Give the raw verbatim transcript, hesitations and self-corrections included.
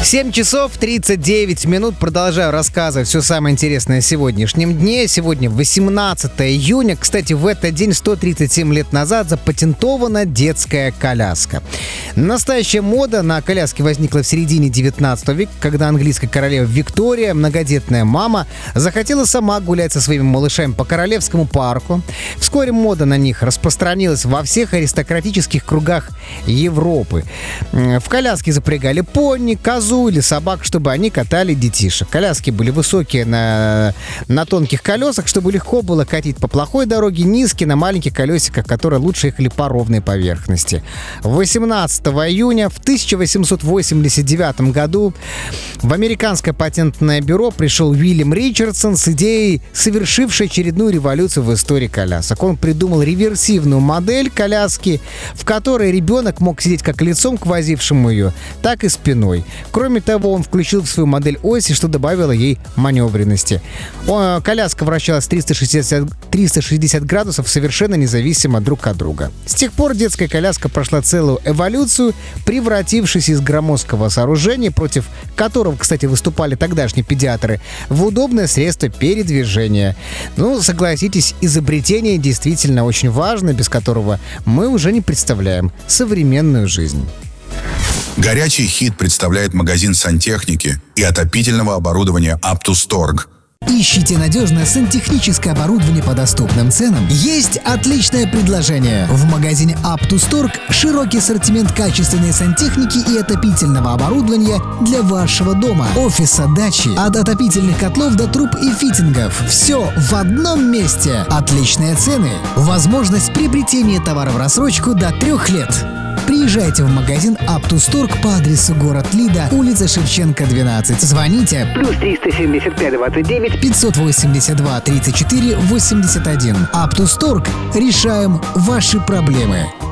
семь часов тридцать девять минут. Продолжаю рассказывать все самое интересное о сегодняшнем дне. Сегодня восемнадцатое июня. Кстати, в этот день сто тридцать семь лет назад запатентована детская коляска. Настоящая мода на коляски возникла в середине девятнадцатого века, когда английская королева Виктория, многодетная мама, захотела сама гулять со своими малышами по Королевскому парку. Вскоре мода на них распространилась во всех аристократических кругах Европы. В коляске запрягали пони, козу или собак, чтобы они катали детишек. Коляски были высокие на, на тонких колесах, чтобы легко было катить по плохой дороге, низкие на маленьких колесиках, которые лучше ехали по ровной поверхности. восемнадцатого июня в тысяча восемьсот восемьдесят девятом году в американское патентное бюро пришел Уильям Ричардсон с идеей, совершившей очередную революцию в истории колясок. Он придумал реверсивную модель коляски, в которой ребенок мог сидеть как лицом к возившему ее, так и спиной. Кроме того, он включил в свою модель оси, что добавило ей маневренности. Коляска вращалась триста шестьдесят, триста шестьдесят градусов совершенно независимо друг от друга. С тех пор детская коляска прошла целую эволюцию, превратившись из громоздкого сооружения, против которого, кстати, выступали тогдашние педиатры, в удобное средство передвижения. Ну, согласитесь, изобретение действительно очень важно, без которого мы уже не представляем современную жизнь. Горячий хит представляет магазин сантехники и отопительного оборудования «Аптусторг». Ищите надежное сантехническое оборудование по доступным ценам? Есть отличное предложение. В магазине «Аптусторг» широкий ассортимент качественной сантехники и отопительного оборудования для вашего дома, офиса, дачи. От отопительных котлов до труб и фитингов. Все в одном месте. Отличные цены. Возможность приобретения товара в рассрочку до трех лет. Приезжайте в магазин «Аптусторг» по адресу город Лида, улица Шевченко, двенадцать. Звоните плюс триста семьдесят пять двадцать девять пятьсот восемьдесят два тридцать четыре восемьдесят один. «Аптусторг». Решаем ваши проблемы.